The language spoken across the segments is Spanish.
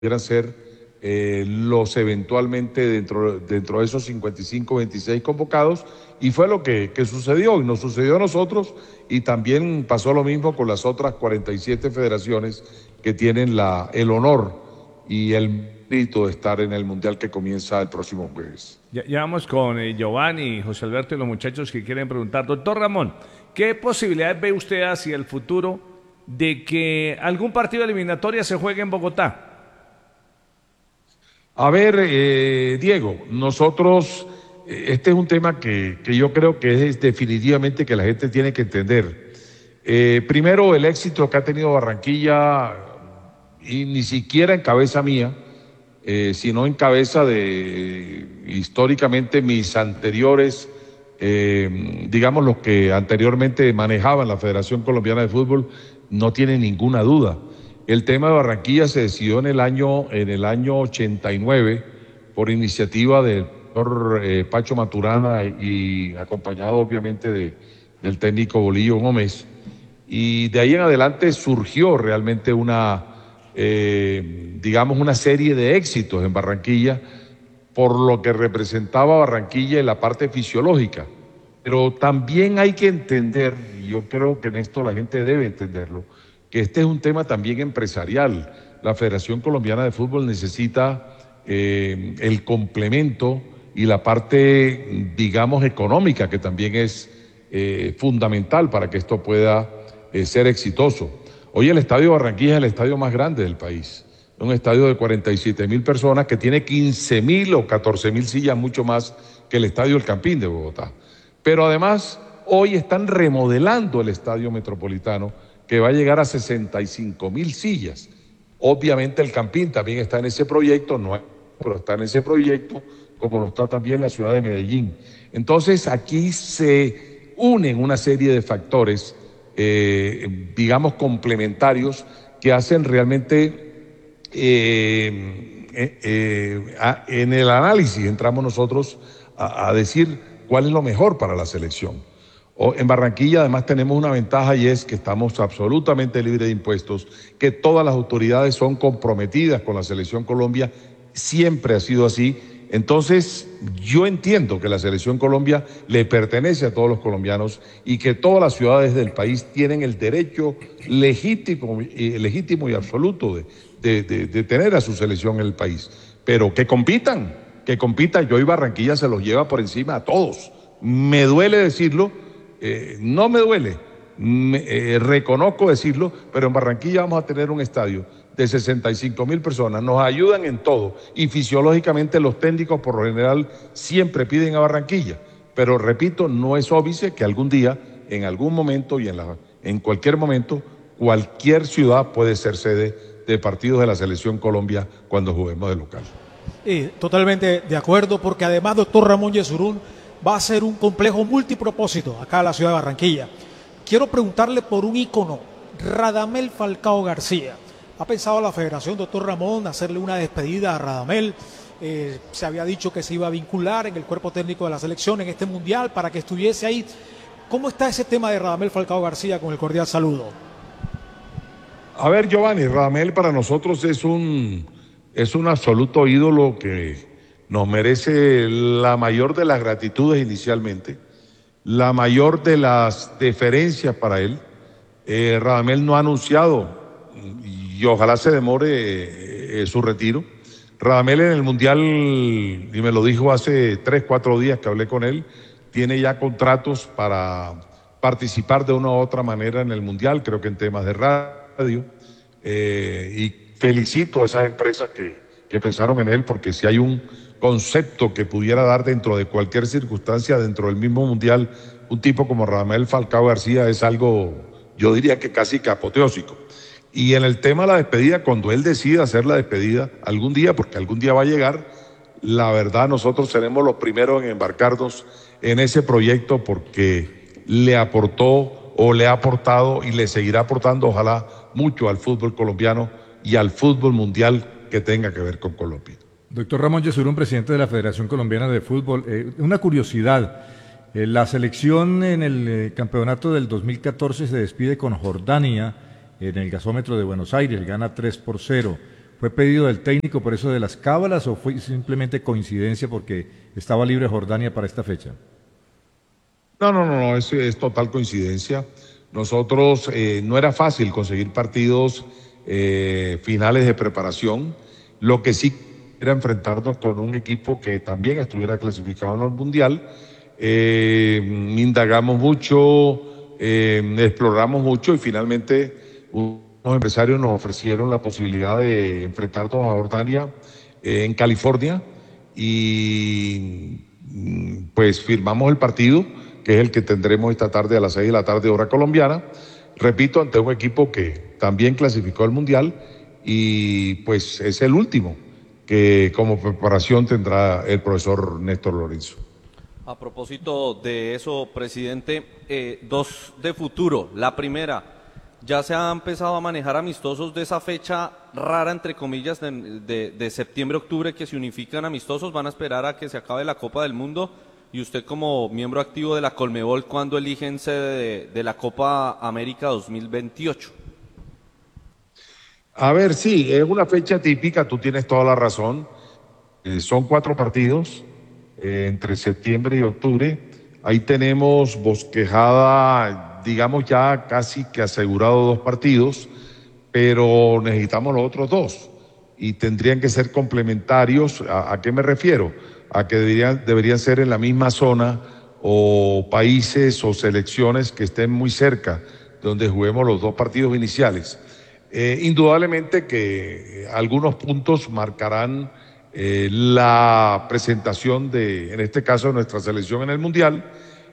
pudieran ser los eventualmente dentro de esos 55, 26 convocados, y fue lo que sucedió, y nos sucedió a nosotros, y también pasó lo mismo con las otras 47 federaciones que tienen el honor y el mérito de estar en el Mundial que comienza el próximo jueves. Ya vamos con Giovanni, José Alberto y los muchachos que quieren preguntar. Doctor Ramón, ¿qué posibilidades ve usted hacia el futuro de que algún partido de eliminatoria se juegue en Bogotá? A ver, Diego, nosotros, este es un tema que yo creo que es definitivamente que la gente tiene que entender. Primero, el éxito que ha tenido Barranquilla, y ni siquiera en cabeza mía, sino en cabeza de históricamente mis anteriores, digamos los que anteriormente manejaban la Federación Colombiana de Fútbol, no tiene ninguna duda. El tema de Barranquilla se decidió en el año 89 por iniciativa del doctor Pacho Maturana y acompañado obviamente del técnico Bolillo Gómez. Y de ahí en adelante surgió realmente digamos, una serie de éxitos en Barranquilla por lo que representaba Barranquilla en la parte fisiológica. Pero también hay que entender, y yo creo que en esto la gente debe entenderlo, que este es un tema también empresarial. La Federación Colombiana de Fútbol necesita el complemento y la parte, digamos, económica, que también es fundamental para que esto pueda ser exitoso. Hoy el Estadio de Barranquilla es el estadio más grande del país. Un estadio de 47.000 personas que tiene 15.000 o 14.000 sillas, mucho más que el Estadio El Campín de Bogotá. Pero además, hoy están remodelando el Estadio Metropolitano, que va a llegar a 65.000 sillas. Obviamente el Campín también está en ese proyecto, no hay, pero está en ese proyecto, como lo está también la ciudad de Medellín. Entonces aquí se unen una serie de factores, digamos, complementarios que hacen realmente, en el análisis entramos nosotros a decir cuál es lo mejor para la selección. En Barranquilla además tenemos una ventaja y es que estamos absolutamente libres de impuestos, que todas las autoridades son comprometidas con la Selección Colombia, siempre ha sido así. Entonces yo entiendo que la Selección Colombia le pertenece a todos los colombianos y que todas las ciudades del país tienen el derecho legítimo y absoluto de tener a su selección en el país. Pero que compitan, yo y Barranquilla se los lleva por encima a todos. Me duele decirlo, no me duele, reconozco decirlo, pero en Barranquilla vamos a tener un estadio de 65.000 personas, nos ayudan en todo y fisiológicamente los técnicos por lo general siempre piden a Barranquilla, pero repito, no es óbice que algún día, en algún momento y en cualquier momento, cualquier ciudad puede ser sede de partidos de la Selección Colombia cuando juguemos de local. Totalmente de acuerdo, porque además, doctor Ramón Yesurún, va a ser un complejo multipropósito acá en la ciudad de Barranquilla. Quiero preguntarle por un ícono, Radamel Falcao García. ¿Ha pensado la federación, doctor Ramón, hacerle una despedida a Radamel? Se había dicho que se iba a vincular en el cuerpo técnico de la selección en este mundial para que estuviese ahí. ¿Cómo está ese tema de Radamel Falcao García? Con el cordial saludo. A ver, Giovanni, Radamel para nosotros es un absoluto ídolo que nos merece la mayor de las gratitudes inicialmente, la mayor de las deferencias para él. Radamel no ha anunciado, y ojalá se demore su retiro. Radamel en el Mundial, y me lo dijo hace 3, 4 días que hablé con él, tiene ya contratos para participar de una u otra manera en el Mundial, creo que en temas de radio, y felicito a esas empresas que pensaron en él, porque si hay un concepto que pudiera dar dentro de cualquier circunstancia, dentro del mismo Mundial, un tipo como Radamel Falcao García es algo, yo diría que casi que apoteósico. Y en el tema de la despedida, cuando él decida hacer la despedida algún día, porque algún día va a llegar, la verdad nosotros seremos los primeros en embarcarnos en ese proyecto, porque le aportó o le ha aportado y le seguirá aportando, ojalá, mucho al fútbol colombiano y al fútbol mundial que tenga que ver con Colombia. Doctor Ramón Yesurún, presidente de la Federación Colombiana de Fútbol, una curiosidad, la selección en el campeonato del 2014 se despide con Jordania en el gasómetro de Buenos Aires, gana 3-0. ¿Fue pedido del técnico por eso de las cábalas o fue simplemente coincidencia porque estaba libre Jordania para esta fecha? No, es total coincidencia. Nosotros no era fácil conseguir partidos finales de preparación. Lo que sí era enfrentarnos con un equipo que también estuviera clasificado en el Mundial. Indagamos mucho, exploramos mucho y finalmente unos empresarios nos ofrecieron la posibilidad de enfrentarnos a Jordania en California y pues firmamos el partido, que es el que tendremos esta tarde a las 6 de la tarde, hora colombiana. Repito, ante un equipo que también clasificó al Mundial y pues es el último que como preparación tendrá el profesor Néstor Lorenzo. A propósito de eso, presidente, dos de futuro. La primera, ya se ha empezado a manejar amistosos de esa fecha rara, entre comillas, de septiembre-octubre, que se unifican amistosos. Van a esperar a que se acabe la Copa del Mundo. Y usted, como miembro activo de la Colmebol, ¿cuándo eligen sede de la Copa América 2028? A ver, sí, es una fecha típica, tú tienes toda la razón. Son 4 partidos entre septiembre y octubre. Ahí tenemos bosquejada, digamos ya casi que asegurado 2 partidos, pero necesitamos los otros 2 y tendrían que ser complementarios. ¿A qué me refiero? A que deberían ser en la misma zona o países o selecciones que estén muy cerca, donde juguemos los 2 partidos iniciales. Indudablemente que algunos puntos marcarán la presentación de, en este caso, de nuestra selección en el Mundial,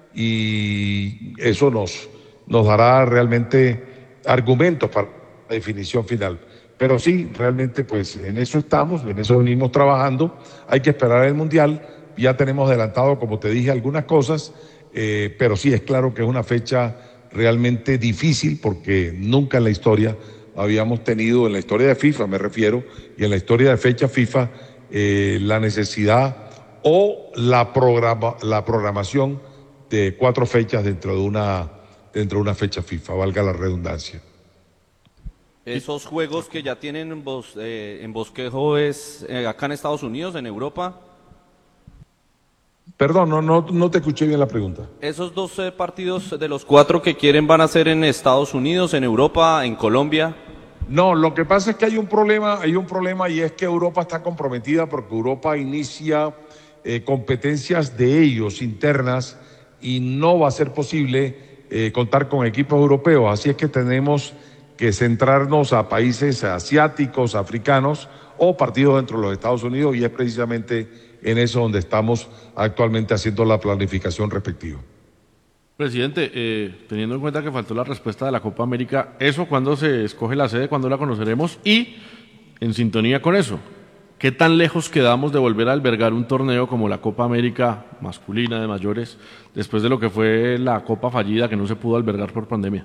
y eso nos dará realmente argumentos para la definición final. Pero sí, realmente pues en eso estamos, en eso venimos trabajando. Hay que esperar el Mundial. Ya tenemos adelantado, como te dije, algunas cosas, pero sí es claro que es una fecha realmente difícil porque nunca en la historia habíamos tenido, en la historia de FIFA me refiero, y en la historia de fecha FIFA, la necesidad o la programación de 4 fechas dentro de una fecha FIFA, valga la redundancia. Esos juegos que ya tienen en bosquejo es acá en Estados Unidos, en Europa. Perdón, no te escuché bien la pregunta. Esos 12 partidos de los 4 que quieren van a ser en Estados Unidos, en Europa, en Colombia. No, lo que pasa es que hay un problema y es que Europa está comprometida porque Europa inicia competencias de ellos internas y no va a ser posible contar con equipos europeos, así es que tenemos que centrarnos a países asiáticos, africanos o partidos dentro de los Estados Unidos, y es precisamente en eso donde estamos actualmente haciendo la planificación respectiva. Presidente, teniendo en cuenta que faltó la respuesta de la Copa América, ¿eso cuándo se escoge la sede, cuándo la conoceremos? Y, en sintonía con eso, ¿qué tan lejos quedamos de volver a albergar un torneo como la Copa América masculina de mayores, después de lo que fue la Copa fallida que no se pudo albergar por pandemia?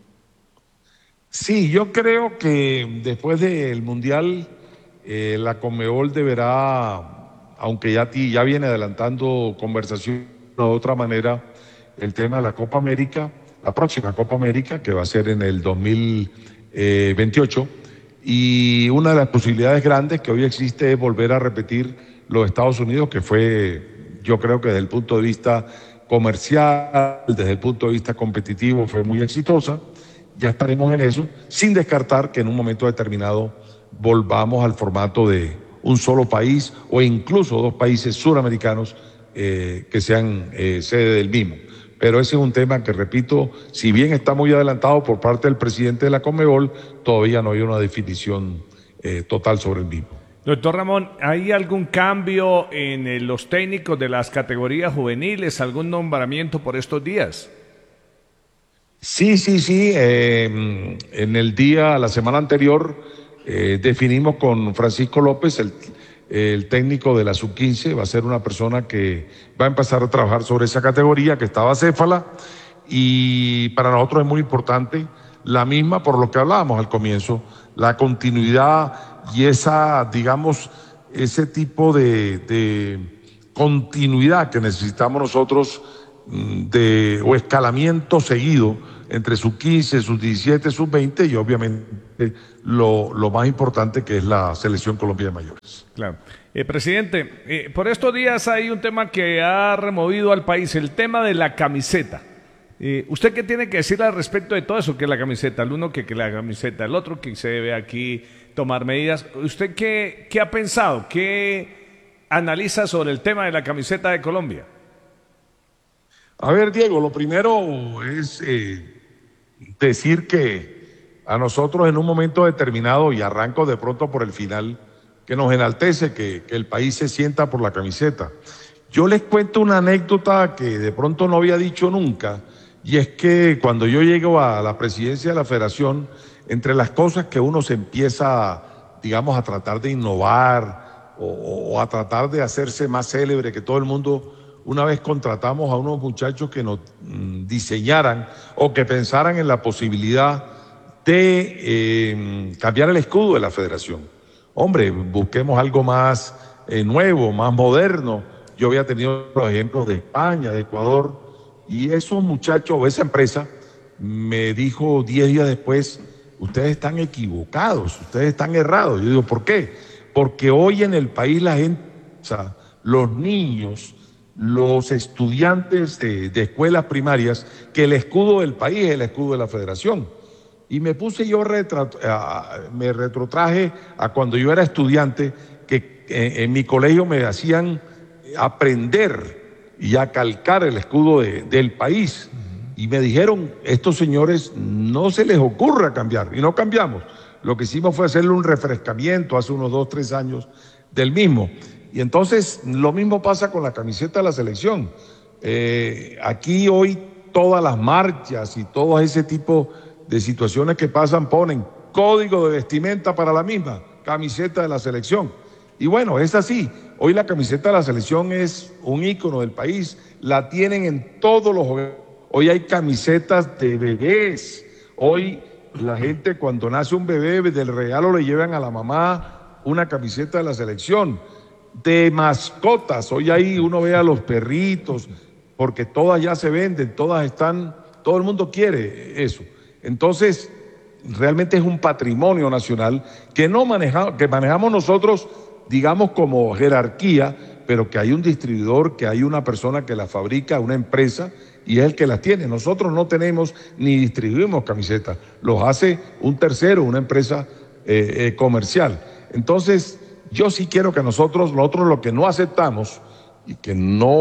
Sí, yo creo que después del Mundial la Conmebol deberá, aunque ya viene adelantando conversación de otra manera, el tema de la Copa América, la próxima Copa América, que va a ser en el 2028, y una de las posibilidades grandes que hoy existe es volver a repetir los Estados Unidos, que fue, yo creo que desde el punto de vista comercial, desde el punto de vista competitivo, fue muy exitosa. Ya estaremos en eso, sin descartar que en un momento determinado volvamos al formato de un solo país o incluso 2 países suramericanos que sean sede del mismo. Pero ese es un tema que, repito, si bien está muy adelantado por parte del presidente de la Conmebol, todavía no hay una definición total sobre el mismo. Doctor Ramón, ¿hay algún cambio en los técnicos de las categorías juveniles, algún nombramiento por estos días? Sí. En el día, la semana anterior, definimos con Francisco López, el técnico de la Sub-15, va a ser una persona que va a empezar a trabajar sobre esa categoría que estaba acéfala, y para nosotros es muy importante la misma, por lo que hablábamos al comienzo, la continuidad y esa, digamos, ese tipo de continuidad que necesitamos nosotros o escalamiento seguido entre sus 15, sus 17, sus 20 y obviamente lo más importante que es la selección Colombia de mayores. Claro. Presidente, por estos días hay un tema que ha removido al país, el tema de la camiseta. ¿Usted qué tiene que decir al respecto de todo eso? Que la camiseta, el uno que la camiseta, el otro que se debe aquí tomar medidas. ¿Usted qué ha pensado? ¿Qué analiza sobre el tema de la camiseta de Colombia? A ver, Diego, lo primero es decir que a nosotros en un momento determinado, y arranco de pronto por el final, que nos enaltece que el país se sienta por la camiseta. Yo les cuento una anécdota que de pronto no había dicho nunca, y es que cuando yo llego a la presidencia de la federación, entre las cosas que uno se empieza, digamos, a tratar de innovar o a tratar de hacerse más célebre que todo el mundo, una vez contratamos a unos muchachos que nos diseñaran o que pensaran en la posibilidad de cambiar el escudo de la federación. Hombre, busquemos algo más nuevo, más moderno. Yo había tenido los ejemplos de España, de Ecuador, y esos muchachos o esa empresa me dijo 10 días después, ustedes están equivocados, ustedes están errados. Yo digo, ¿por qué? Porque hoy en el país la gente, o sea, los niños, los estudiantes de escuelas primarias, que el escudo del país es el escudo de la federación. Y me puse yo, me retrotraje a cuando yo era estudiante, que en mi colegio me hacían aprender y a calcar el escudo del país. Y me dijeron, estos señores no se les ocurra cambiar, y no cambiamos. Lo que hicimos fue hacerle un refrescamiento hace unos 2, 3 años del mismo. Y entonces lo mismo pasa con la camiseta de la selección. Aquí hoy todas las marchas y todo ese tipo de situaciones que pasan ponen código de vestimenta para la misma camiseta de la selección. Y bueno, es así. Hoy la camiseta de la selección es un ícono del país. La tienen en todos los hogares. Hoy hay camisetas de bebés. Hoy la gente cuando nace un bebé, del regalo le llevan a la mamá una camiseta de la selección. De mascotas, hoy ahí uno ve a los perritos, porque todas ya se venden, todas están, todo el mundo quiere eso. Entonces, realmente es un patrimonio nacional que manejamos nosotros, digamos, como jerarquía, pero que hay un distribuidor, que hay una persona que la fabrica, una empresa, y es el que las tiene. Nosotros no tenemos ni distribuimos camisetas, los hace un tercero, una empresa comercial. Entonces, yo sí quiero que nosotros lo que no aceptamos y que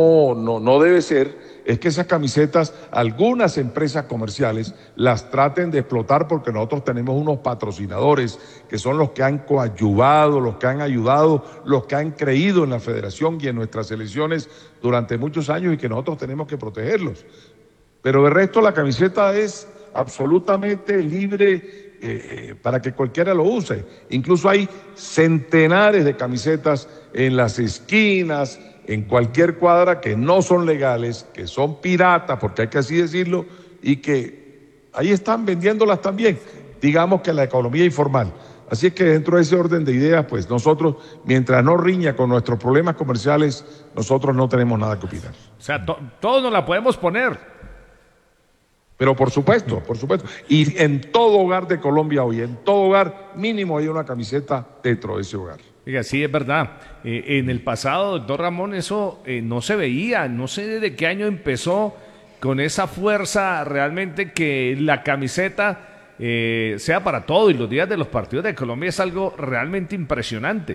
no debe ser es que esas camisetas, algunas empresas comerciales las traten de explotar, porque nosotros tenemos unos patrocinadores que son los que han coadyuvado, los que han ayudado, los que han creído en la federación y en nuestras selecciones durante muchos años, y que nosotros tenemos que protegerlos. Pero de resto la camiseta es absolutamente libre para que cualquiera lo use. Incluso hay centenares de camisetas en las esquinas, en cualquier cuadra, que no son legales, que son piratas, porque hay que así decirlo, y que ahí están vendiéndolas también, digamos que la economía informal. Así es que dentro de ese orden de ideas, pues nosotros, mientras no riña con nuestros problemas comerciales, nosotros no tenemos nada que opinar. O sea, todos nos la podemos poner. Pero por supuesto. Y en todo hogar de Colombia hoy, en todo hogar mínimo hay una camiseta dentro de ese hogar. Oiga, sí, es verdad. En el pasado, doctor Ramón, eso no se veía. No sé desde qué año empezó con esa fuerza realmente que la camiseta sea para todo. Y los días de los partidos de Colombia es algo realmente impresionante.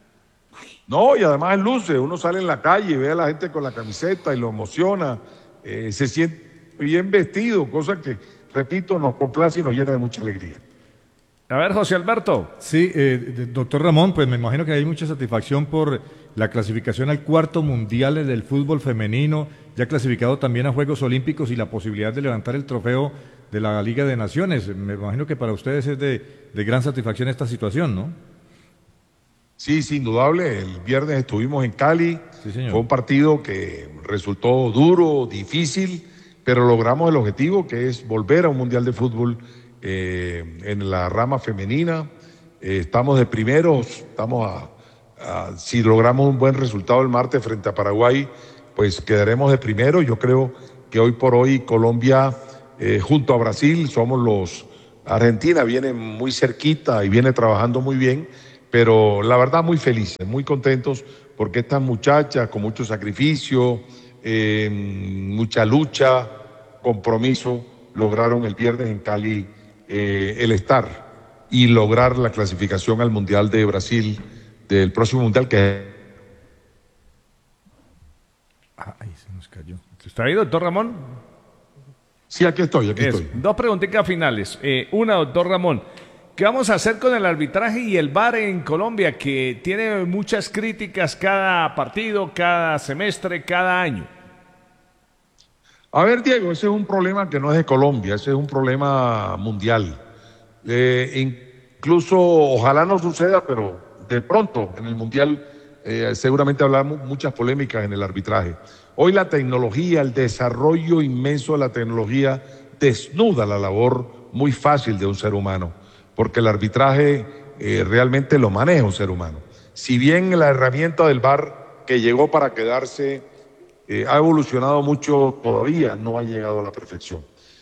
No, y además luce. Uno sale en la calle y ve a la gente con la camiseta y lo emociona. Se siente bien vestido, cosa que, repito, nos complace y nos llena de mucha alegría. A ver, José Alberto. Sí, doctor Ramón, pues me imagino que hay mucha satisfacción por la clasificación al 4º Mundial del fútbol femenino, ya clasificado también a Juegos Olímpicos, y la posibilidad de levantar el trofeo de la Liga de Naciones. Me imagino que para ustedes es de gran satisfacción esta situación, ¿no? Sí, sin indudable. El viernes estuvimos en Cali. Sí, señor. Fue un partido que resultó duro, difícil, pero logramos el objetivo, que es volver a un Mundial de Fútbol en la rama femenina. Estamos de primeros, si logramos un buen resultado el martes frente a Paraguay, pues quedaremos de primero. Yo creo que hoy por hoy Colombia, junto a Brasil, Argentina viene muy cerquita y viene trabajando muy bien, pero la verdad muy felices, muy contentos, porque estas muchachas con mucho sacrificio, mucha lucha, compromiso, lograron el viernes en Cali el estar y lograr la clasificación al Mundial de Brasil, del próximo Mundial que... Ahí se nos cayó. ¿Está ahí, doctor Ramón? Sí, aquí estoy. Dos preguntitas finales. Una, doctor Ramón, ¿qué vamos a hacer con el arbitraje y el VAR en Colombia, que tiene muchas críticas cada partido, cada semestre, cada año? A ver, Diego, ese es un problema que no es de Colombia, ese es un problema mundial. Incluso, ojalá no suceda, pero de pronto en el Mundial seguramente hablamos muchas polémicas en el arbitraje. Hoy la tecnología, el desarrollo inmenso de la tecnología desnuda la labor muy fácil de un ser humano, porque el arbitraje realmente lo maneja un ser humano. Si bien la herramienta del VAR, que llegó para quedarse, ha evolucionado mucho, todavía no ha llegado a la perfección.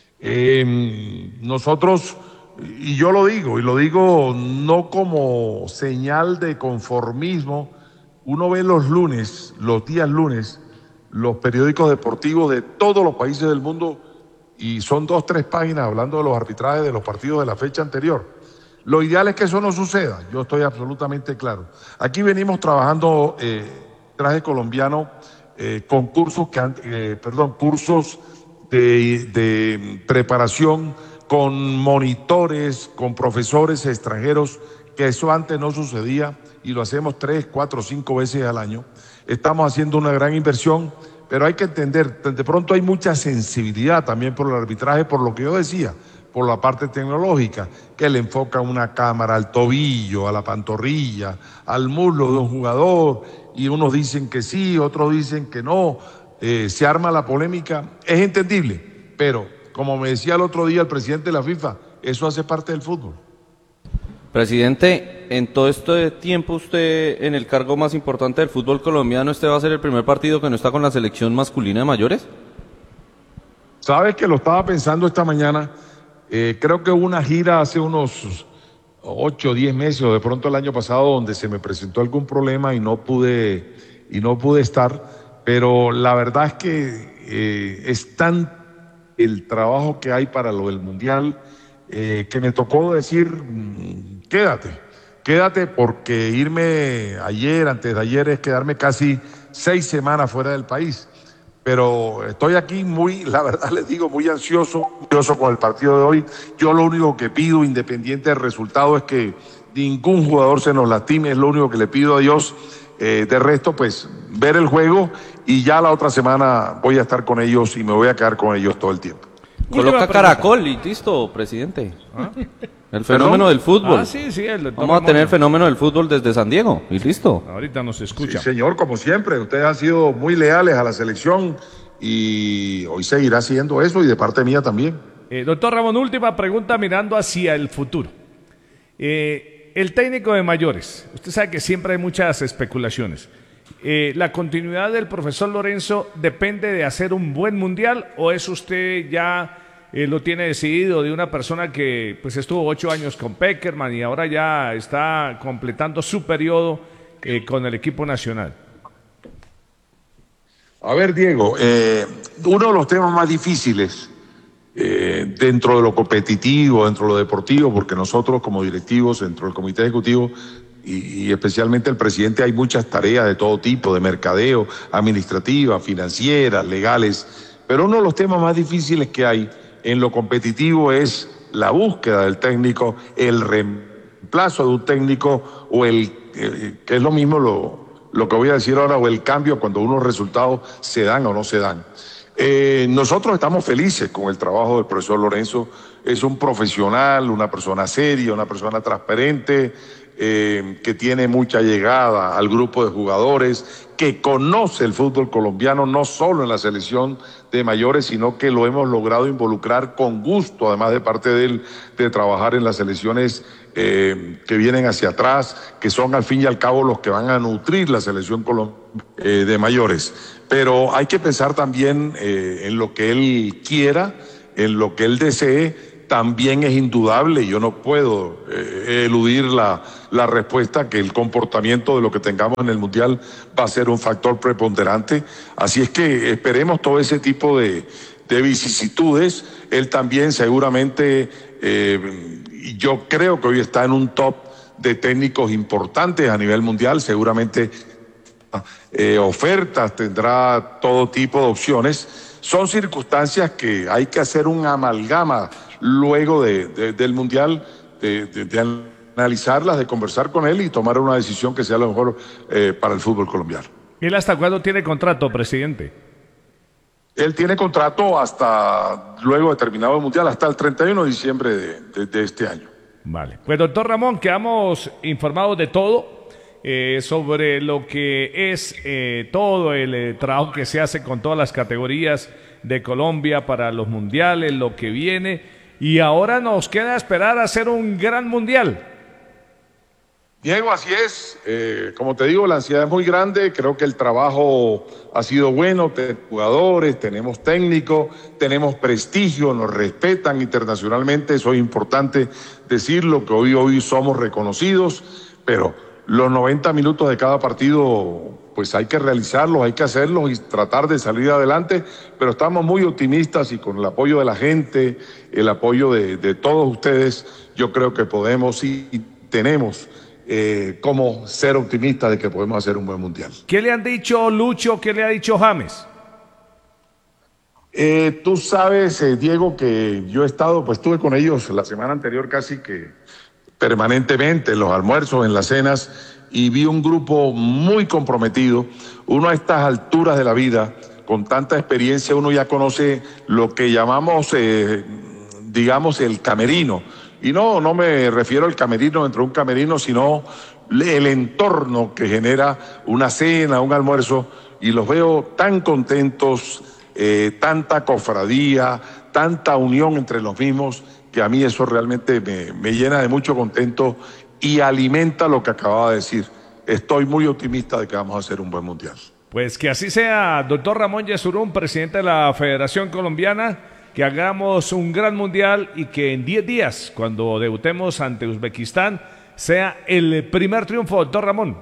Nosotros, y yo lo digo no como señal de conformismo, uno ve los días lunes, los periódicos deportivos de todos los países del mundo, y son 2 o 3 páginas hablando de los arbitrajes de los partidos de la fecha anterior. Lo ideal es que eso no suceda, yo estoy absolutamente claro. Aquí venimos trabajando traje colombiano con cursos de preparación, con monitores, con profesores extranjeros, que eso antes no sucedía, y lo hacemos 3, 4, 5 veces al año. Estamos haciendo una gran inversión, pero hay que entender, de pronto hay mucha sensibilidad también por el arbitraje, por lo que yo decía, por la parte tecnológica, que le enfoca una cámara al tobillo, a la pantorrilla, al muslo de un jugador, y unos dicen que sí, otros dicen que no, se arma la polémica. Es entendible, pero como me decía el otro día el presidente de la FIFA, eso hace parte del fútbol. Presidente, en todo este tiempo usted en el cargo más importante del fútbol colombiano, ¿este va a ser el primer partido que no está con la selección masculina de mayores? Sabes que lo estaba pensando esta mañana. Creo que hubo una gira hace unos 8 o 10 meses, o de pronto el año pasado, donde se me presentó algún problema y no pude estar, pero la verdad es que es tan el trabajo que hay para lo del Mundial que me tocó decir, quédate, porque irme antes de ayer, es quedarme casi 6 semanas fuera del país. Pero estoy aquí la verdad les digo, muy ansioso con el partido de hoy. Yo lo único que pido, independiente del resultado, es que ningún jugador se nos lastime, es lo único que le pido a Dios. De resto, pues, ver el juego, y ya la otra semana voy a estar con ellos y me voy a quedar con ellos todo el tiempo. Coloca Caracol y listo, presidente. El fenómeno del fútbol. Sí, Vamos a tener el fenómeno del fútbol desde San Diego y listo. Ahorita nos escucha. Sí, señor, como siempre, ustedes han sido muy leales a la selección y hoy seguirá siendo eso, y de parte mía también. Doctor Ramón, última pregunta mirando hacia el futuro. El técnico de mayores, usted sabe que siempre hay muchas especulaciones. ¿La continuidad del profesor Lorenzo depende de hacer un buen mundial, o es usted ya lo tiene decidido, de una persona que pues estuvo 8 años con Peckerman y ahora ya está completando su periodo con el equipo nacional? A ver, Diego, uno de los temas más difíciles dentro de lo competitivo, dentro de lo deportivo, porque nosotros como directivos, dentro del comité ejecutivo y especialmente el presidente, hay muchas tareas de todo tipo, de mercadeo, administrativas, financieras, legales, pero uno de los temas más difíciles que hay en lo competitivo es la búsqueda del técnico, el reemplazo de un técnico, o que es lo mismo lo que voy a decir ahora, o el cambio cuando unos resultados se dan o no se dan. Nosotros estamos felices con el trabajo del profesor Lorenzo. Es un profesional, una persona seria, una persona transparente, que tiene mucha llegada al grupo de jugadores, que conoce el fútbol colombiano no solo en la selección de mayores, sino que lo hemos logrado involucrar con gusto, además de parte de él, de trabajar en las selecciones que vienen hacia atrás, que son al fin y al cabo los que van a nutrir la selección de mayores. Pero hay que pensar también en lo que él quiera, en lo que él desee. También es indudable, yo no puedo eludir la respuesta, que el comportamiento de lo que tengamos en el Mundial va a ser un factor preponderante. Así es que esperemos todo ese tipo de vicisitudes. Él también seguramente, yo creo que hoy está en un top de técnicos importantes a nivel mundial, seguramente ofertas, tendrá todo tipo de opciones. Son circunstancias que hay que hacer un amalgama luego del Mundial, de analizarlas, de conversar con él y tomar una decisión que sea lo mejor para el fútbol colombiano. ¿Y él hasta cuándo tiene contrato, presidente? Él tiene contrato hasta luego de terminado el Mundial, hasta el 31 de diciembre de este año. Vale. Pues doctor Ramón, quedamos informados de todo sobre lo que es todo el trabajo que se hace con todas las categorías de Colombia para los mundiales, lo que viene. Y ahora nos queda esperar a hacer un gran mundial. Diego, así es. Como te digo, la ansiedad es muy grande. Creo que el trabajo ha sido bueno. Tenemos jugadores, tenemos técnicos, tenemos prestigio, nos respetan internacionalmente. Eso es importante decirlo, que hoy somos reconocidos. Pero los 90 minutos de cada partido, pues hay que realizarlos, hay que hacerlos y tratar de salir adelante, pero estamos muy optimistas y con el apoyo de la gente, el apoyo de todos ustedes, yo creo que podemos y tenemos como ser optimistas de que podemos hacer un buen mundial. ¿Qué le han dicho Lucho? ¿Qué le ha dicho James? Tú sabes, Diego, que yo he estado, pues estuve con ellos la semana anterior casi que permanentemente en los almuerzos, en las cenas, y vi un grupo muy comprometido. Uno a estas alturas de la vida, con tanta experiencia, uno ya conoce lo que llamamos, digamos, el camerino. Y no me refiero al camerino dentro de un camerino, sino el entorno que genera una cena, un almuerzo, y los veo tan contentos, tanta cofradía, tanta unión entre los mismos, que a mí eso realmente me llena de mucho contento y alimenta lo que acababa de decir. Estoy muy optimista de que vamos a hacer un buen mundial. Pues que así sea, doctor Ramón Yesurún, presidente de la Federación Colombiana, que hagamos un gran mundial y que en 10 días, cuando debutemos ante Uzbekistán, sea el primer triunfo, doctor Ramón.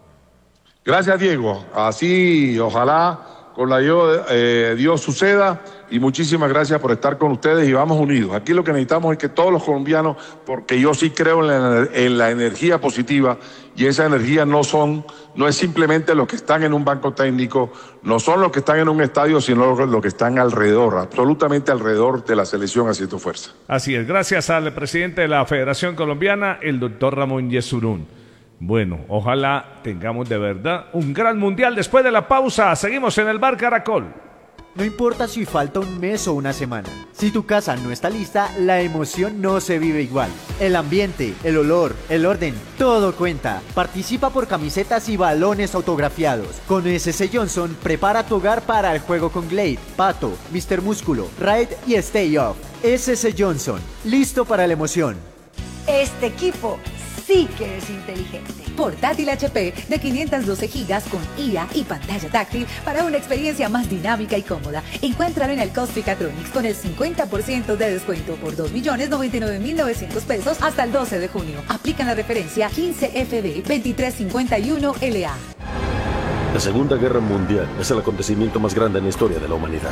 Gracias, Diego. Así, ojalá con la ayuda de Dios suceda, y muchísimas gracias por estar con ustedes y vamos unidos. Aquí lo que necesitamos es que todos los colombianos, porque yo sí creo en la energía positiva, y esa energía no es simplemente los que están en un banco técnico, no son los que están en un estadio, sino los que están alrededor, absolutamente alrededor de la selección haciendo fuerza. Así es, gracias al presidente de la Federación Colombiana, el doctor Ramón Yesurún. Bueno, ojalá tengamos de verdad un gran mundial. Después de la pausa, seguimos en el Bar Caracol. No importa si falta un mes o una semana. Si tu casa no está lista, la emoción no se vive igual. El ambiente, el olor, el orden, todo cuenta. Participa por camisetas y balones autografiados. Con SS Johnson, prepara tu hogar para el juego con Glade, Pato, Mr. Músculo, Raid y Stay Off. SS Johnson, listo para la emoción. Este equipo sí que es inteligente. Portátil HP de 512 GB con IA y pantalla táctil para una experiencia más dinámica y cómoda. Encuéntralo en el Cospicatronics con el 50% de descuento por 2.099.900 pesos hasta el 12 de junio. Aplican la referencia 15FB2351LA. La Segunda Guerra Mundial es el acontecimiento más grande en la historia de la humanidad.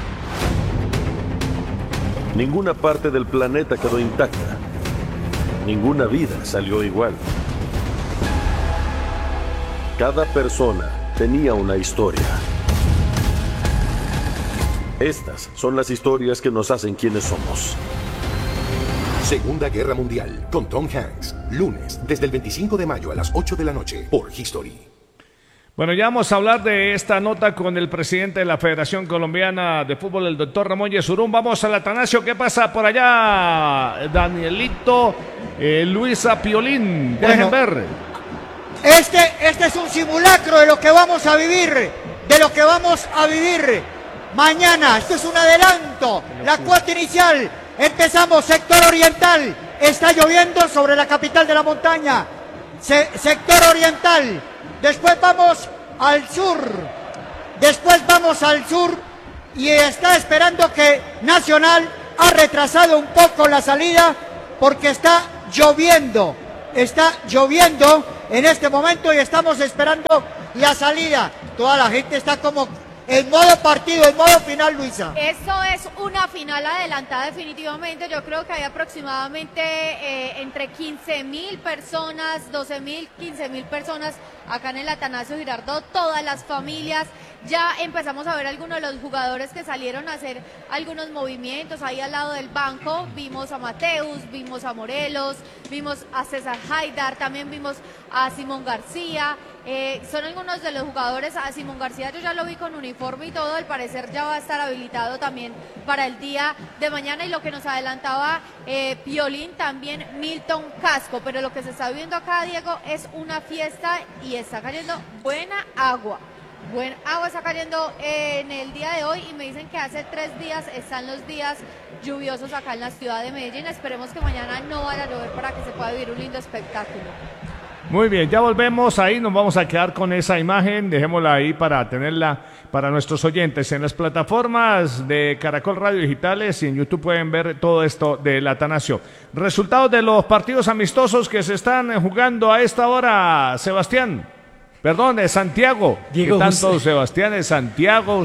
Ninguna parte del planeta quedó intacta. Ninguna vida salió igual. Cada persona tenía una historia. Estas son las historias que nos hacen quienes somos. Segunda Guerra Mundial con Tom Hanks. Lunes, desde el 25 de mayo a las 8 de la noche por History. Bueno, ya vamos a hablar de esta nota con el presidente de la Federación Colombiana de Fútbol, el doctor Ramón Yesurún. Vamos al Atanasio. ¿Qué pasa por allá, Danielito, Luisa Piolín? Dejen ver. Este es un simulacro de lo que vamos a vivir, mañana. Esto es un adelanto, la cuota inicial. Empezamos sector oriental, está lloviendo sobre la capital de la montaña. Sector oriental, después vamos al sur, y está esperando que Nacional ha retrasado un poco la salida porque está lloviendo en este momento y estamos esperando la salida. Toda la gente está como en modo partido, en modo final, Luisa. Eso es una final adelantada definitivamente. Yo creo que hay aproximadamente entre 15.000 personas, 12.000, 15.000 personas acá en el Atanasio Girardot, todas las familias. Ya empezamos a ver algunos de los jugadores que salieron a hacer algunos movimientos ahí al lado del banco. Vimos a Mateus, vimos a Morelos, vimos a César Haidar, también vimos a Simón García. Son algunos de los jugadores. A Simón García yo ya lo vi con uniforme y todo, al parecer ya va a estar habilitado también para el día de mañana. Y lo que nos adelantaba Piolín, también Milton Casco. Pero lo que se está viendo acá, Diego, es una fiesta y está cayendo buena agua. Buen agua está cayendo en el día de hoy y me dicen que hace 3 días están los días lluviosos acá en la ciudad de Medellín. Esperemos que mañana no vaya a llover para que se pueda vivir un lindo espectáculo. Muy bien, ya volvemos ahí, nos vamos a quedar con esa imagen, dejémosla ahí para tenerla para nuestros oyentes. En las plataformas de Caracol Radio Digitales y en YouTube pueden ver todo esto del Atanasio. Resultados de los partidos amistosos que se están jugando a esta hora, Sebastián. Perdón, Santiago. Diego, ¿qué tanto Sebastián, Santiago,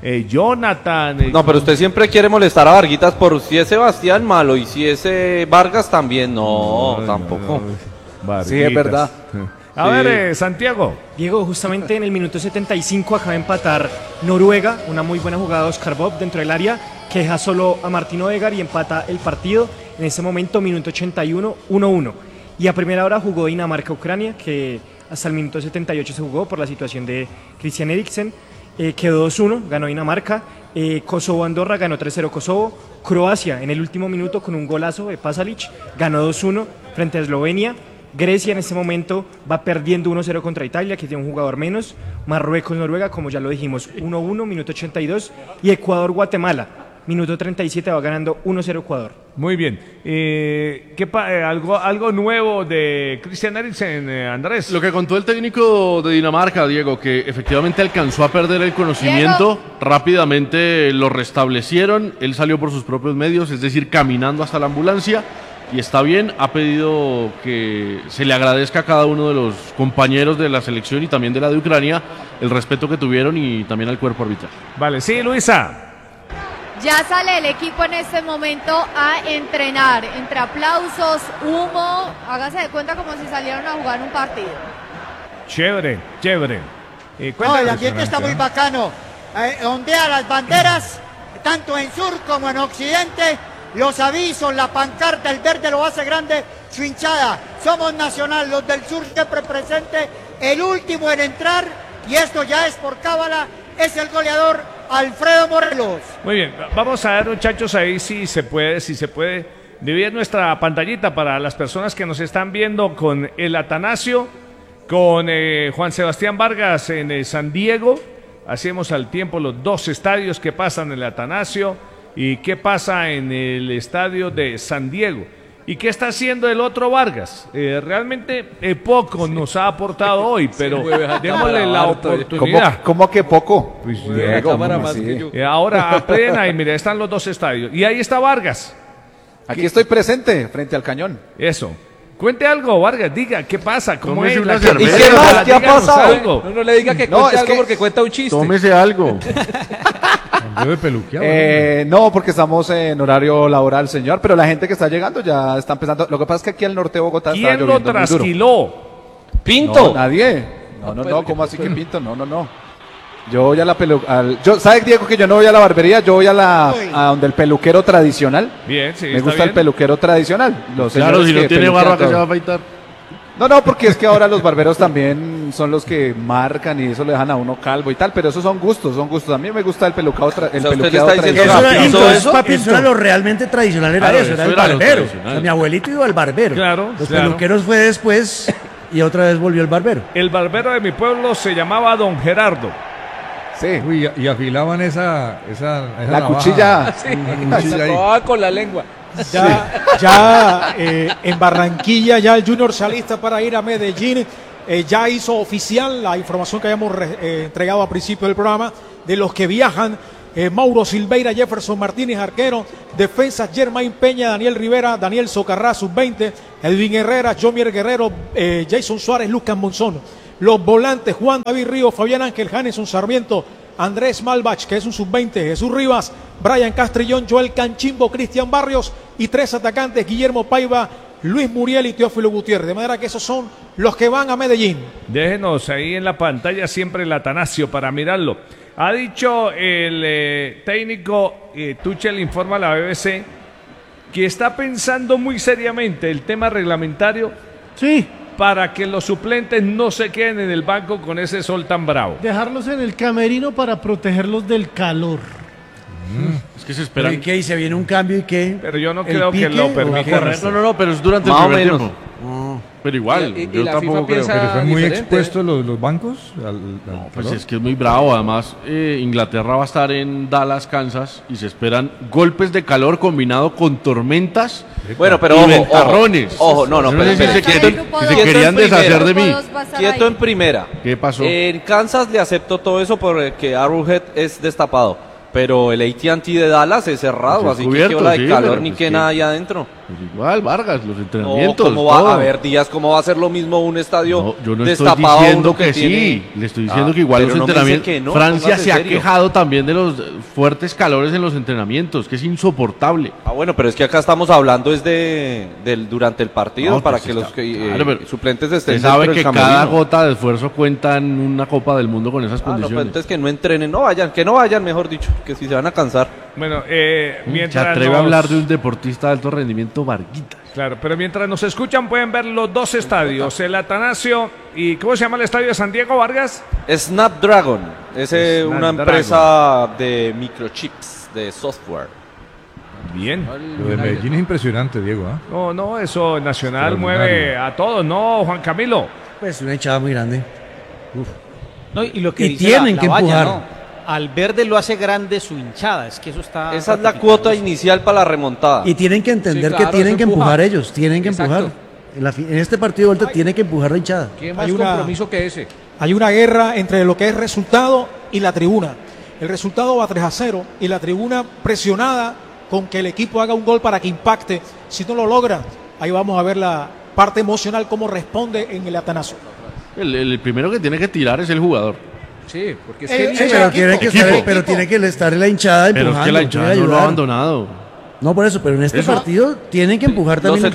Jonathan? No, pero usted siempre quiere molestar a Varguitas por si es Sebastián malo y si es Vargas también. No, tampoco. Sí, es verdad. A ver, Santiago. Diego, justamente en el minuto 75 acaba de empatar Noruega, una muy buena jugada de Oscar Bob dentro del área, que deja solo a Martín Odegaard y empata el partido. En ese momento, minuto 81, 1-1. Y a primera hora jugó Dinamarca-Ucrania, que hasta el minuto 78 se jugó por la situación de Christian Eriksen. Quedó 2-1, ganó Dinamarca. Kosovo-Andorra ganó 3-0 Kosovo. Croacia en el último minuto con un golazo de Pasalic ganó 2-1 frente a Eslovenia. Grecia en este momento va perdiendo 1-0 contra Italia, que tiene un jugador menos. Marruecos-Noruega, como ya lo dijimos, 1-1, minuto 82. Y Ecuador-Guatemala, minuto 37, va ganando 1-0 Ecuador. Muy bien. Algo nuevo de Christian Eriksen, Andrés. Lo que contó el técnico de Dinamarca, Diego, que efectivamente alcanzó a perder el conocimiento, rápidamente lo restablecieron, él salió por sus propios medios, es decir, caminando hasta la ambulancia, y está bien, ha pedido que se le agradezca a cada uno de los compañeros de la selección y también de la de Ucrania el respeto que tuvieron y también al cuerpo arbitral. Vale, sí, Luisa. Ya sale el equipo en este momento a entrenar, entre aplausos, humo, hágase de cuenta como si salieran a jugar un partido. Chévere. No, el ambiente está muy bacano, ondea las banderas, tanto en sur como en occidente, los avisos, la pancarta, el verde lo hace grande, su hinchada. Somos Nacional, los del sur siempre presente, el último en entrar, y esto ya es por cábala, es el goleador Alfredo Morelos. Muy bien, vamos a ver, muchachos, ahí si se puede dividir nuestra pantallita para las personas que nos están viendo con el Atanasio, con Juan Sebastián Vargas en San Diego. Hacemos al tiempo los 2 estadios que pasan en el Atanasio y qué pasa en el estadio de San Diego. ¿Y qué está haciendo el otro Vargas? Realmente poco nos ha aportado hoy, pero démosle la oportunidad. ¿Cómo que poco? Pues, Diego, ahora apenas, y mira, están los 2 estadios. Y ahí está Vargas. Aquí estoy presente, frente al cañón. Eso. Cuente algo, Vargas, diga, ¿qué pasa? ¿Cómo es la ¿Y qué más? ¿Qué ha pasado? No le diga que cuente algo porque cuenta un chiste. Tómese algo. No, porque estamos en horario laboral, señor, pero la gente que está llegando ya está empezando. Lo que pasa es que aquí al norte de Bogotá está lloviendo. ¿Quién lo trasquiló? ¿Pinto? No, nadie. No, ¿cómo así que Pinto? No. Yo voy a la ¿sabes, Diego, que yo no voy a la barbería? Yo voy a donde el peluquero tradicional. Bien, sí. Me gusta el peluquero tradicional. Claro, si no tiene barba, que se va a afeitar. No, porque es que ahora los barberos también son los que marcan y eso le dejan a uno calvo y tal, pero esos son gustos. A mí me gusta el peluqueado tradicional. Eso era lo realmente tradicional, era el barbero. O sea, mi abuelito iba al barbero. Los peluqueros fue después y otra vez volvió el barbero. El barbero de mi pueblo se llamaba Don Gerardo. Sí. Uy, y afilaban esa la cuchilla. Sí, se acababa con la lengua. Ya en Barranquilla ya el Junior se alista para ir a Medellín. Ya hizo oficial la información que habíamos entregado al principio del programa de los que viajan. Mauro Silveira, Jefferson Martínez, arquero. Defensas, Germain Peña, Daniel Rivera, Daniel Socarrá, sub-20. Edwin Herrera, Jomier Guerrero, Jason Suárez, Lucas Monzón. Los volantes, Juan David Ríos, Fabián Ángel, Janeson Sarmiento, Andrés Malbach, que es un sub-20, Jesús Rivas, Brian Castrillón, Joel Canchimbo, Cristian Barrios y 3 atacantes, Guillermo Paiva, Luis Muriel y Teófilo Gutiérrez. De manera que esos son los que van a Medellín. Déjenos ahí en la pantalla siempre el Atanasio para mirarlo. Ha dicho el técnico, Tuchel informa a la BBC, que está pensando muy seriamente el tema reglamentario. Sí. Para que los suplentes no se queden en el banco con ese sol tan bravo. Dejarlos en el camerino para protegerlos del calor. Es que se esperan. ¿Y qué? ¿Y se viene un cambio y qué? Pero yo no creo que lo permitan. No, pero es durante el primer tiempo. Pero igual, yo tampoco creo. Pero están muy expuestos los bancos pues es que es muy bravo. Además, Inglaterra va a estar en Dallas, Kansas, y se esperan golpes de calor combinado con tormentas. Bueno, pero y ventarrones. Ojo, no, pero si se querían deshacer de mí. Quieto en primera. ¿Qué pasó? En Kansas le acepto todo eso porque Arrowhead es destapado. Pero el AT&T de Dallas es cerrado, pues así que ola de calor ni que nada allá adentro. Pues igual, Vargas, los entrenamientos. ¿Cómo va a haber días? ¿Cómo va a ser lo mismo un estadio yo no destapado? Estoy diciendo que sí, le estoy diciendo que igual los entrenamientos. Francia se ha quejado también de los fuertes calores en los entrenamientos, que es insoportable. Bueno, pero es que acá estamos hablando es durante el partido, para que los suplentes estén. Se sabe que cada gota de esfuerzo cuenta en una Copa del Mundo con esas condiciones. No, pues entonces que no entrenen, que no vayan, mejor dicho, que si se van a cansar. Bueno, mientras se atreve a hablar de un deportista de alto rendimiento, Varguita. Claro, pero mientras nos escuchan pueden ver los dos estadios, el Atanasio y ¿cómo se llama el estadio de San Diego, Vargas? Snapdragon, es una empresa de microchips, de software. Bien. Lo de Medellín es impresionante, Diego. No, eso Nacional mueve a todos, ¿no, Juan Camilo? Pues una hinchada muy grande. Uf. No, y lo que y tienen que empujar. ¿no? Al verde lo hace grande su hinchada, es que eso está... Esa es la cuota inicial para la remontada. Y tienen que entender que tienen que empujar ellos, tienen que empujar. En este partido de vuelta tiene que empujar la hinchada. ¿Qué más compromiso que ese? Hay una guerra entre lo que es resultado y la tribuna. El resultado va 3-0 y la tribuna presionada con que el equipo haga un gol para que impacte. Si no lo logra, ahí vamos a ver la parte emocional, cómo responde en el Atanasio. El primero que tiene que tirar es el jugador. Sí, porque es pero tiene que estar en la hinchada empujando. Pero es que la hinchada no lo ha abandonado. No, por eso, pero en este partido tienen que empujar también.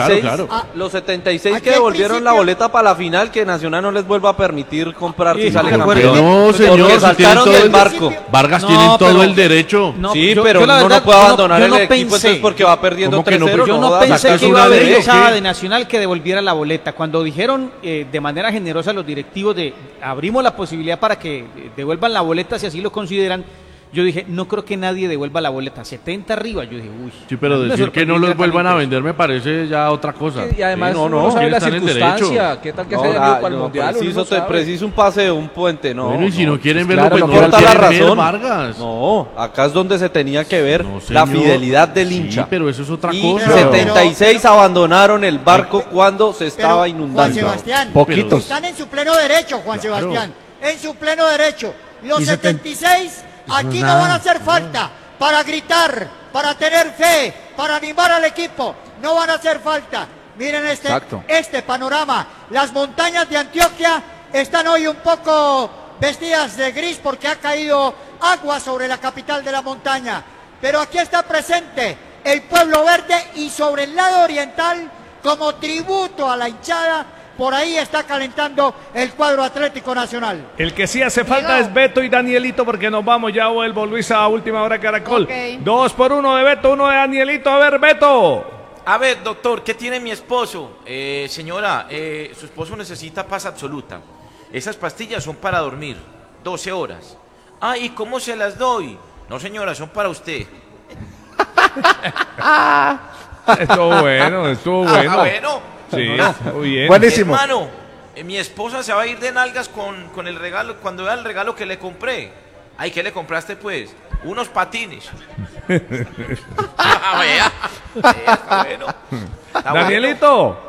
Los 76 que devolvieron la boleta para la final, que Nacional no les vuelva a permitir comprar si sale campeón. No, señor, porque saltaron del barco. Vargas tienen todo el derecho. Sí, pero uno no puede abandonar el equipo entonces porque va perdiendo 3-0. Yo no pensé que iba a haber hinchada de Nacional que devolviera la boleta. Cuando dijeron de manera generosa los directivos abrimos la posibilidad para que devuelvan la boleta si así lo consideran, yo dije, no creo que nadie devuelva la boleta. 70 arriba, yo dije, uy. Sí, pero decir que no los vuelvan a vender me parece ya otra cosa. Y además no sabe la circunstancia. ¿Qué tal que se haya ido para el Mundial? Preciso un pase de un puente, no. Bueno, y si no quieren verlo, pues no importa la razón. Vargas. No, acá es donde se tenía que ver la fidelidad del hincha. Sí, pero eso es otra cosa. 76 abandonaron el barco cuando se estaba inundando. Juan Sebastián, poquitos. Están en su pleno derecho, Juan Sebastián. En su pleno derecho. Los 76... Aquí no van a hacer falta para gritar, para tener fe, para animar al equipo. No van a hacer falta. Miren este panorama. Las montañas de Antioquia están hoy un poco vestidas de gris porque ha caído agua sobre la capital de la montaña. Pero aquí está presente el pueblo verde y sobre el lado oriental, como tributo a la hinchada, por ahí está calentando el cuadro Atlético Nacional. El que sí hace falta es Beto y Danielito, porque nos vamos, ya vuelvo Luis a última hora Caracol. 2-1 de Beto, 1 de Danielito. A ver, Beto. A ver, doctor, ¿qué tiene mi esposo? Señora, su esposo necesita paz absoluta. Esas pastillas son para dormir, 12 horas. Ah, ¿y cómo se las doy? No, señora, son para usted. Estuvo bueno, estuvo bueno. Bueno. Sí, estuvo bien. Buenísimo. Hermano, mi esposa se va a ir de nalgas con el regalo, cuando vea el regalo que le compré. Ay, ¿qué le compraste, pues? Unos patines. Vea. Está bueno. Está Danielito. Bueno.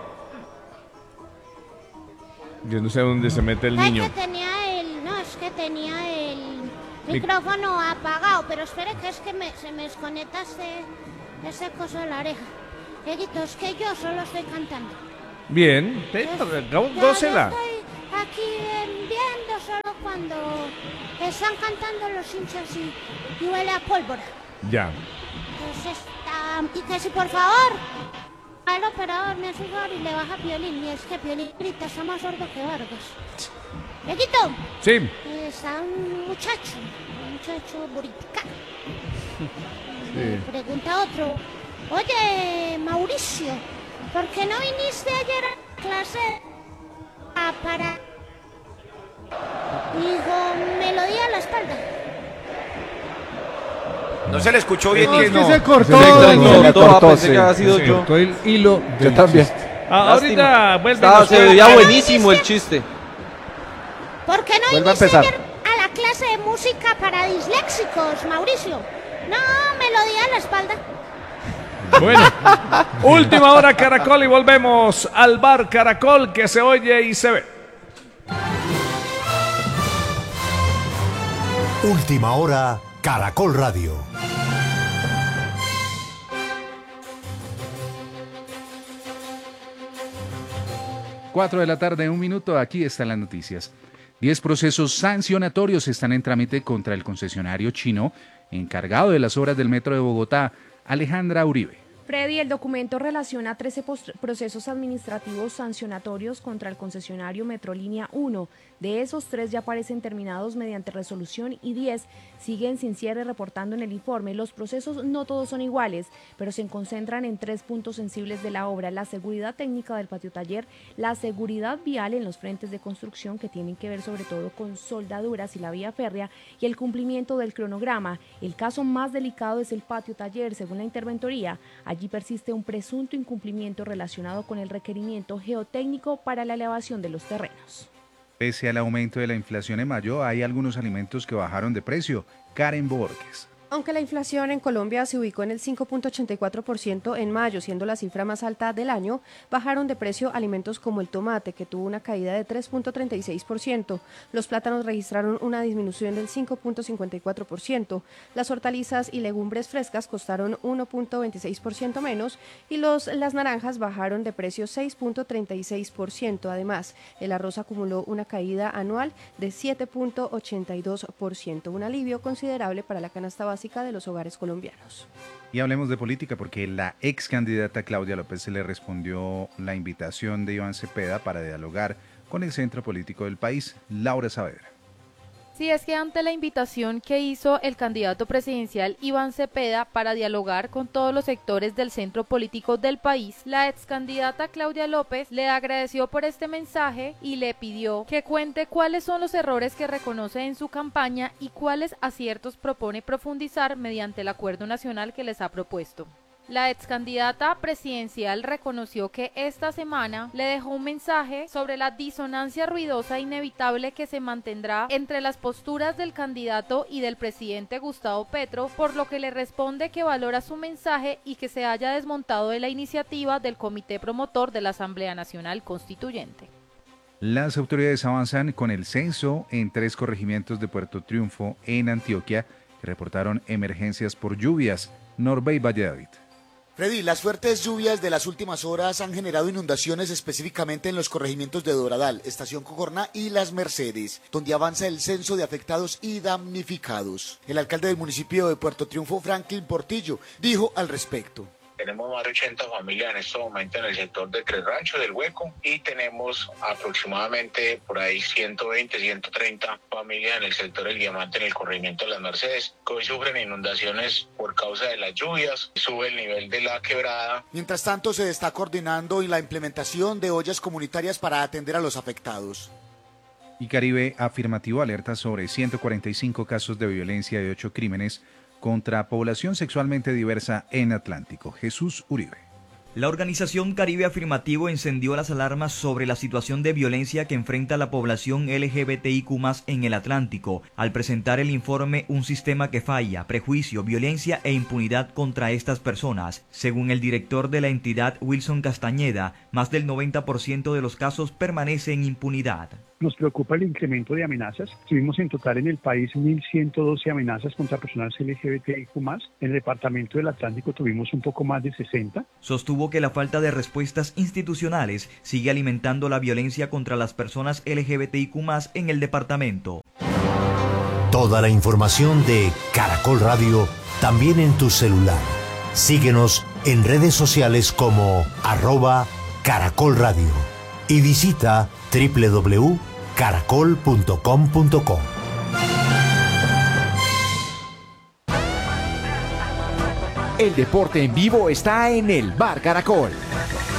Yo no sé dónde se mete el niño. Es que tenía el micrófono apagado, pero espere que es que se me desconecta ese coso de la oreja. Dieguito, es que yo solo estoy cantando. Bien, gócela. Yo estoy aquí viendo solo cuando están cantando los hinchas y huele a pólvora. Ya. Entonces, y que si por favor al operador me hace un favor y le baja Piolín, y es que Piolín grita, está más sordo que Vargas. Dieguito. Sí. Está un muchacho buritica. Sí. Pregunta otro. Oye, Mauricio, ¿por qué no viniste ayer a clase para... Digo, melodía a la espalda? No se le escuchó bien. Es que no. se cortó. Se cortó, pensé que había sido yo. Cortó el hilo. Yo también. Ahorita vuelve. Se veía buenísimo el chiste. ¿Por qué no viniste ayer a la clase de música para disléxicos, Mauricio? No, melodía a la espalda. Bueno, última hora Caracol y volvemos al bar Caracol, que se oye y se ve. Última hora Caracol Radio. Cuatro de la tarde, 1 minuto, aquí están las noticias. 10 procesos sancionatorios están en trámite contra el concesionario chino encargado de las obras del Metro de Bogotá, Alejandra Uribe. Freddy, el documento relaciona 13 procesos administrativos sancionatorios contra el concesionario Metrolínea 1. De esos, 3 ya aparecen terminados mediante resolución y 10 siguen sin cierre, reportando en el informe. Los procesos no todos son iguales, pero se concentran en 3 puntos sensibles de la obra: la seguridad técnica del patio taller, la seguridad vial en los frentes de construcción, que tienen que ver sobre todo con soldaduras y la vía férrea, y el cumplimiento del cronograma. El caso más delicado es el patio taller, según la interventoría. Allí persiste un presunto incumplimiento relacionado con el requerimiento geotécnico para la elevación de los terrenos. Pese al aumento de la inflación en mayo, hay algunos alimentos que bajaron de precio. Karen Borges. Aunque la inflación en Colombia se ubicó en el 5.84% en mayo, siendo la cifra más alta del año, bajaron de precio alimentos como el tomate, que tuvo una caída de 3.36%. Los plátanos registraron una disminución del 5.54%. Las hortalizas y legumbres frescas costaron 1.26% menos y las naranjas bajaron de precio 6.36%. Además, el arroz acumuló una caída anual de 7.82%, un alivio considerable para la canasta básica de los hogares colombianos. Y hablemos de política, porque la ex candidata Claudia López se le respondió la invitación de Iván Cepeda para dialogar con el centro político del país. Laura Saavedra. Sí, es que ante la invitación que hizo el candidato presidencial Iván Cepeda para dialogar con todos los sectores del centro político del país, la ex candidata Claudia López le agradeció por este mensaje y le pidió que cuente cuáles son los errores que reconoce en su campaña y cuáles aciertos propone profundizar mediante el acuerdo nacional que les ha propuesto. La ex candidata presidencial reconoció que esta semana le dejó un mensaje sobre la disonancia ruidosa e inevitable que se mantendrá entre las posturas del candidato y del presidente Gustavo Petro, por lo que le responde que valora su mensaje y que se haya desmontado de la iniciativa del comité promotor de la Asamblea Nacional Constituyente. Las autoridades avanzan con el censo en 3 corregimientos de Puerto Triunfo en Antioquia que reportaron emergencias por lluvias. Norbey Valladolid. Freddy, las fuertes lluvias de las últimas horas han generado inundaciones específicamente en los corregimientos de Doradal, Estación Cogorná y Las Mercedes, donde avanza el censo de afectados y damnificados. El alcalde del municipio de Puerto Triunfo, Franklin Portillo, dijo al respecto. Tenemos más de 80 familias en este momento en el sector de Tres Ranchos, del Hueco, y tenemos aproximadamente por ahí 120, 130 familias en el sector del Diamante, en el corregimiento de las Mercedes, que hoy sufren inundaciones por causa de las lluvias, sube el nivel de la quebrada. Mientras tanto, se está coordinando la implementación de ollas comunitarias para atender a los afectados. Y Caribe Afirmativo alerta sobre 145 casos de violencia y 8 crímenes contra población sexualmente diversa en Atlántico. Jesús Uribe. La organización Caribe Afirmativo encendió las alarmas sobre la situación de violencia que enfrenta la población LGBTIQ+ en el Atlántico, al presentar el informe Un sistema que falla, prejuicio, violencia e impunidad contra estas personas. Según el director de la entidad, Wilson Castañeda, más del 90% de los casos permanece en impunidad. Nos preocupa el incremento de amenazas. Tuvimos en total en el país 1.112 amenazas contra personas LGBTIQ+. En el departamento del Atlántico tuvimos un poco más de 60. Sostuvo que la falta de respuestas institucionales sigue alimentando la violencia contra las personas LGBTIQ+ en el departamento. Toda la información de Caracol Radio también en tu celular. Síguenos en redes sociales como @Caracol Radio y visita www.caracol.com.co. El deporte en vivo está en el Bar Caracol.